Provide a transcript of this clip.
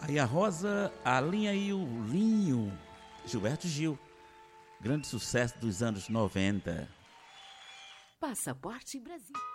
Aí a Rosa, a linha e o Linho, Gilberto Gil, grande sucesso dos anos 90. Passaporte Brasil.